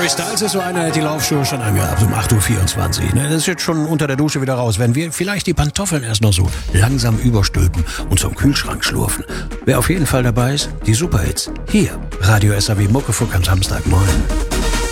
Harry Styles ist so einer, der hat die Laufschuhe schon angehabt, um 8.24 Uhr. Das ist jetzt schon unter der Dusche wieder raus. Wenn wir vielleicht die Pantoffeln erst noch so langsam überstülpen und zum Kühlschrank schlurfen. Wer auf jeden Fall dabei ist, die Superhits. Hier, Radio SAW Muckefuck am Samstagmorgen.